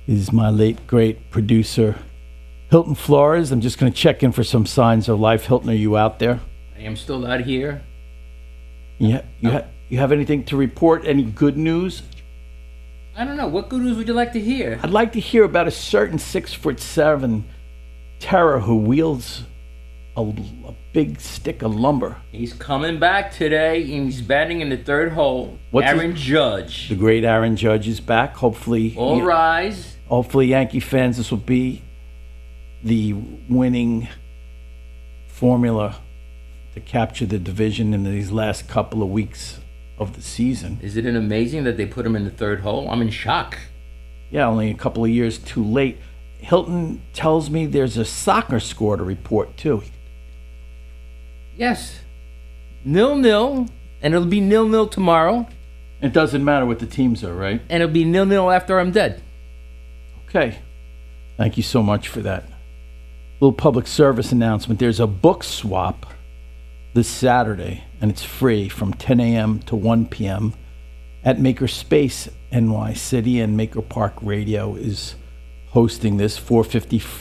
is my late, great producer, Hilton Flores. I'm just going to check in for some signs of life. Hilton, are you out there? I am still out here. You have anything to report? Any good news? I don't know. What good news would you like to hear? I'd like to hear about a certain 6'7" terror who wields a big stick of lumber. He's coming back today, and he's batting in the third hole. Aaron Judge. The great Aaron Judge is back. Hopefully, all rise. Hopefully, Yankee fans, this will be the winning formula to capture the division in these last couple of weeks of the season. Isn't it amazing that they put him in the third hole? I'm in shock. Yeah, only a couple of years too late. Hilton tells me there's a soccer score to report, too. Yes. 0-0, and it'll be 0-0 tomorrow. It doesn't matter what the teams are, right? And it'll be 0-0 after I'm dead. Okay. Thank you so much for that. Little public service announcement. There's a book swap this Saturday, and it's free from 10 a.m. to 1 p.m. at Makerspace NY City, and Maker Park Radio is hosting this 450